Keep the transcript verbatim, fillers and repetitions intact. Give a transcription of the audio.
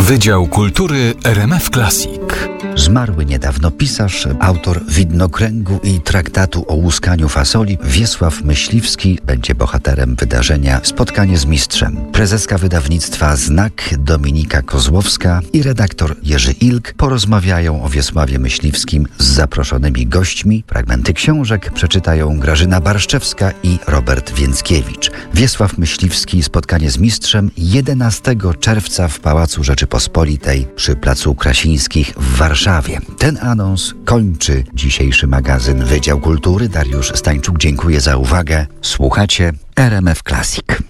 Wydział Kultury R M F Classic. Zmarły niedawno pisarz, autor Widnokręgu i traktatu o łuskaniu fasoli Wiesław Myśliwski będzie bohaterem wydarzenia Spotkanie z mistrzem. Prezeska wydawnictwa Znak Dominika Kozłowska i redaktor Jerzy Ilk porozmawiają o Wiesławie Myśliwskim z zaproszonymi gośćmi. Fragmenty książek przeczytają Grażyna Barszczewska i Robert Więckiewicz. Wiesław Myśliwski, Spotkanie z mistrzem, jedenastego czerwca w Pałacu Rzeczypospolitej przy Placu Krasińskich w Warszawie. Ten anons kończy dzisiejszy magazyn Wydział Kultury. Dariusz Stańczuk, dziękuję za uwagę. Słuchacie R M F Classic.